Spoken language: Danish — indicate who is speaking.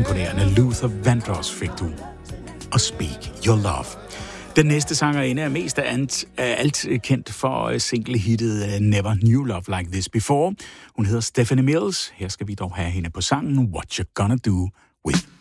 Speaker 1: imponerende. Luther Vandross fik du. Og Speak Your Love. Den næste sangerinde er mest af alt kendt for single-hittet Never Knew Love Like This Before. Hun hedder Stephanie Mills. Her skal vi dog have hende på sangen What You Gonna Do With